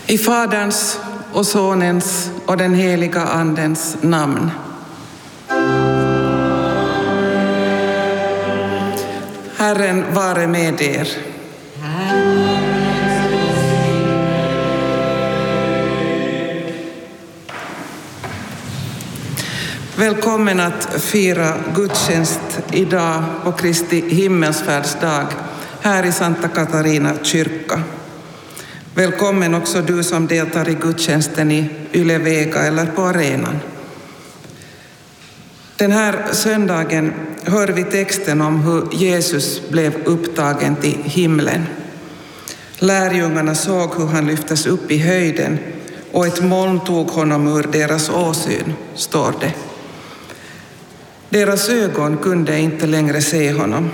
I Faderns och Sonens och den heliga Andens namn. Herren vare med er. Välkommen att fira gudstjänst idag på Kristi himmelsfärdsdag här i Santa Katarina kyrka. Välkommen också du som deltar i gudstjänsten i Ylevega eller på arenan. Den här söndagen hör vi texten om hur Jesus blev upptagen till himlen. Lärjungarna såg hur han lyftes upp i höjden och ett moln tog honom ur deras åsyn, står det. Deras ögon kunde inte längre se honom.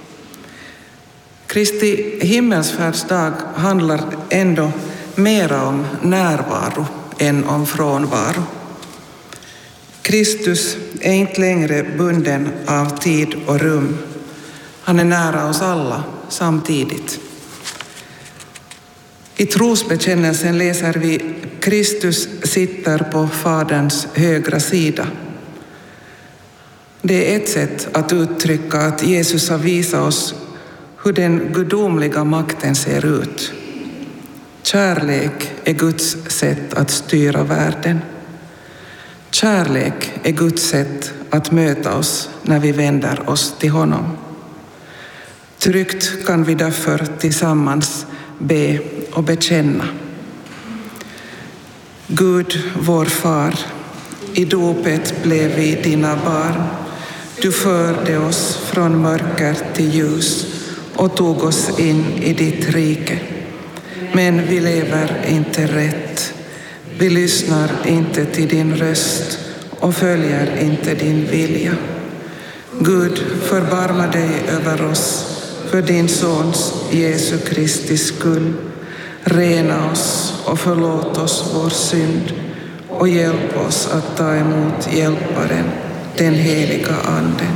Kristi himmelsfärdsdag handlar ändå mer om närvaro än om frånvaro. Kristus är inte längre bunden av tid och rum. Han är nära oss alla samtidigt. I trosbekännelsen läser vi Kristus sitter på Faderns högra sida. Det är ett sätt att uttrycka att Jesus har visat oss hur den gudomliga makten ser ut. Kärlek är Guds sätt att styra världen. Kärlek är Guds sätt att möta oss när vi vänder oss till honom. Tryggt kan vi därför tillsammans be och bekänna. Gud, vår far, i dopet blev vi dina barn. Du förde oss från mörker till ljus och tog oss in i ditt rike. Men vi lever inte rätt. Vi lyssnar inte till din röst och följer inte din vilja. Gud, förbarma dig över oss för din sons Jesu Kristi skull. Rena oss och förlåt oss vår synd och hjälp oss att ta emot hjälparen, den heliga Anden.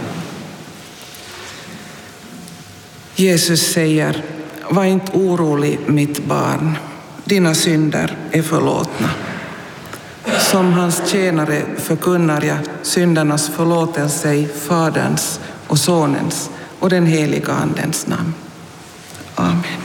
Jesus säger, var inte orolig mitt barn, dina synder är förlåtna. Som hans tjänare förkunnar jag syndernas förlåtelse i Faderns och Sonens och den heliga Andens namn. Amen.